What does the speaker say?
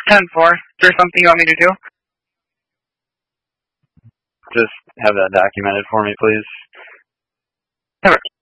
10-4. Is there something you want me to do? Just have that documented for me, please. Never.